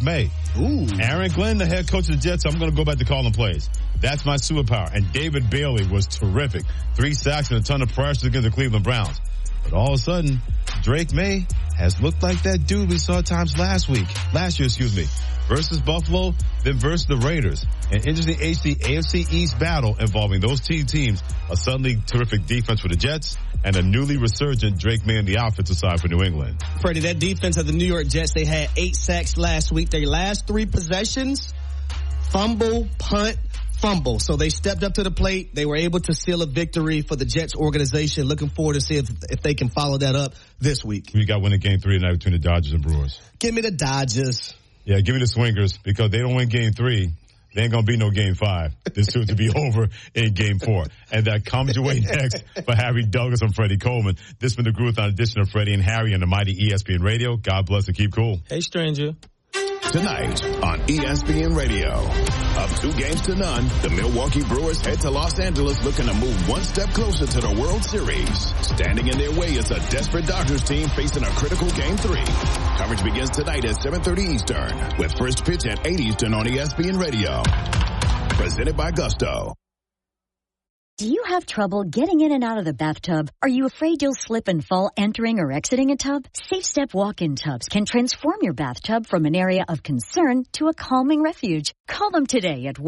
May. Ooh. Aaron Glenn, the head coach of the Jets, I'm going to go back to calling plays. That's my superpower. And David Bailey was terrific. 3 sacks and a ton of pressure against the Cleveland Browns. But all of a sudden, Drake May has looked like that dude we saw at times last year, versus Buffalo, then versus the Raiders. An interesting AFC East battle involving those two teams. A suddenly terrific defense for the Jets and a newly resurgent Drake May on the offensive side for New England. Freddie, that defense of the New York Jets, they had 8 sacks last week. Their last 3 possessions, fumble, punt, fumble. So they stepped up to the plate. They were able to seal a victory for the Jets organization. Looking forward to see if they can follow that up this week. We got winning game 3 tonight between the Dodgers and Brewers. Give me the Dodgers. Yeah, give me the Swingers because they don't win game 3. There ain't going to be no game 5. This soon to be over in game 4. And that comes your way next for Harry Douglas and Freddie Coleman. This has been the Groove-Thon edition of Freddie and Harry on the mighty ESPN Radio. God bless and keep cool. Hey, stranger. Tonight on ESPN Radio. Up 2-0, the Milwaukee Brewers head to Los Angeles looking to move one step closer to the World Series. Standing in their way is a desperate Dodgers team facing a critical Game 3. Coverage begins tonight at 7:30 Eastern with first pitch at 8 Eastern on ESPN Radio. Presented by Gusto. Do you have trouble getting in and out of the bathtub? Are you afraid you'll slip and fall entering or exiting a tub? Safe Step walk-in tubs can transform your bathtub from an area of concern to a calming refuge. Call them today at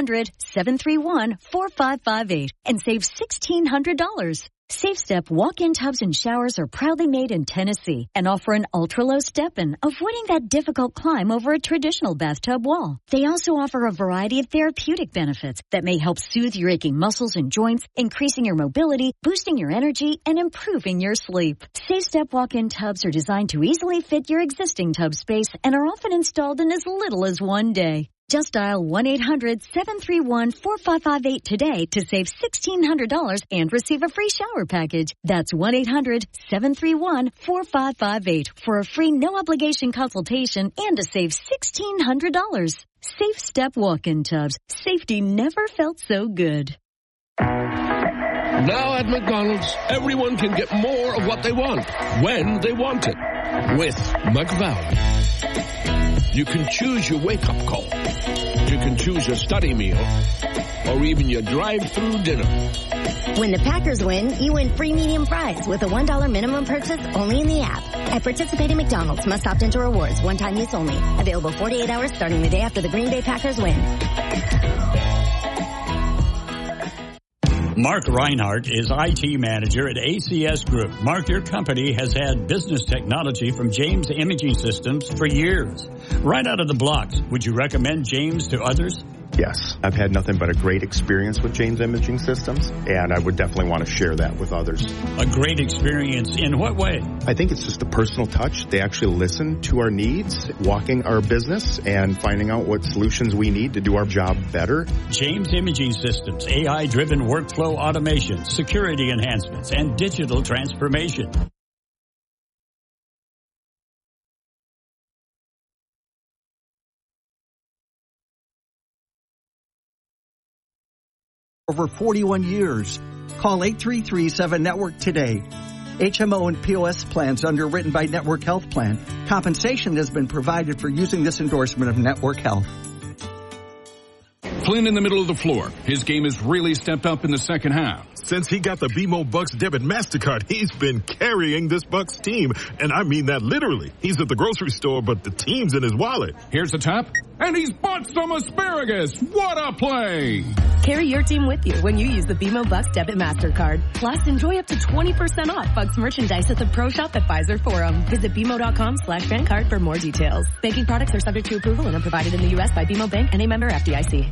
1-800-731-4558 and save $1,600. Safe Step walk-in tubs and showers are proudly made in Tennessee and offer an ultra-low step-in, avoiding that difficult climb over a traditional bathtub wall. They also offer a variety of therapeutic benefits that may help soothe your aching muscles and joints, increasing your mobility, boosting your energy, and improving your sleep. Safe Step walk-in tubs are designed to easily fit your existing tub space and are often installed in as little as 1 day. Just dial 1-800-731-4558 today to save $1,600 and receive a free shower package. That's 1-800-731-4558 for a free no-obligation consultation and to save $1,600. Safe Step walk-in tubs. Safety never felt so good. Now at McDonald's, everyone can get more of what they want, when they want it, with McValue. You can choose your wake-up call. You can choose your study meal, or even your drive-through dinner. When the Packers win, you win free medium fries with a $1 minimum purchase only in the app. At participating McDonald's, must opt into rewards, one-time use only. Available 48 hours starting the day after the Green Bay Packers win. Mark Reinhardt is IT manager at ACS Group. Mark, your company has had business technology from James Imaging Systems for years. Right out of the blocks, would you recommend James to others? Yes, I've had nothing but a great experience with James Imaging Systems, and I would definitely want to share that with others. A great experience in what way? I think it's just a personal touch. They actually listen to our needs, walking our business, and finding out what solutions we need to do our job better. James Imaging Systems, AI-driven workflow automation, security enhancements, and digital transformation. Over 41 years. Call 8337-NETWORK today. HMO and POS plans underwritten by Network Health Plan. Compensation has been provided for using this endorsement of Network Health. Flynn in the middle of the floor. His game has really stepped up in the second half. Since he got the BMO Bucks debit MasterCard, he's been carrying this Bucks team. And I mean that literally. He's at the grocery store, but the team's in his wallet. Here's the tap. And he's bought some asparagus. What a play. Carry your team with you when you use the BMO Bucks debit MasterCard. Plus, enjoy up to 20% off Bucks merchandise at the Pro Shop at Pfizer Forum. Visit BMO.com/bankcard for more details. Banking products are subject to approval and are provided in the U.S. by BMO Bank and a member FDIC.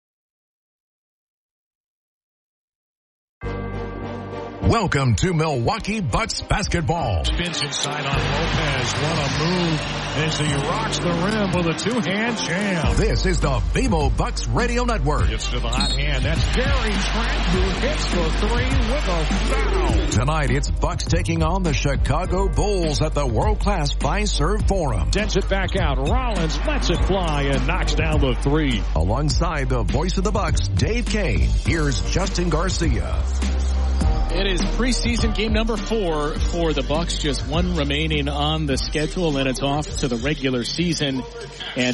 Welcome to Milwaukee Bucks basketball. Spins inside on Lopez. What a move as he rocks the rim with a two-hand jam. This is the BMO Bucks Radio Network. Gets to the hot hand. That's Gary Trent who hits the three with a foul. Tonight it's Bucks taking on the Chicago Bulls at the world-class Fiserv Forum. Sends it back out. Rollins lets it fly and knocks down the three. Alongside the voice of the Bucks, Dave Kane, here's Justin Garcia. It is preseason game number 4 for the Bucks. Just one remaining on the schedule, and it's off to the regular season. And